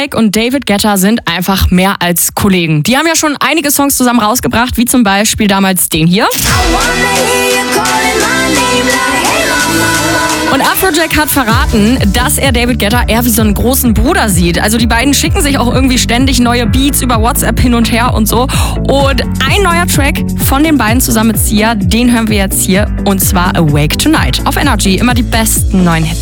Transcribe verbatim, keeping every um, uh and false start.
Afrojack und David Guetta sind einfach mehr als Kollegen. Die haben ja schon einige Songs zusammen rausgebracht, wie zum Beispiel damals den hier. Und Afrojack hat verraten, dass er David Guetta eher wie so einen großen Bruder sieht. Also die beiden schicken sich auch irgendwie ständig neue Beats über WhatsApp hin und her und so. Und ein neuer Track von den beiden zusammen mit Sia, den hören wir jetzt hier. Und zwar Awake Tonight auf Energy. Immer die besten neuen Hits.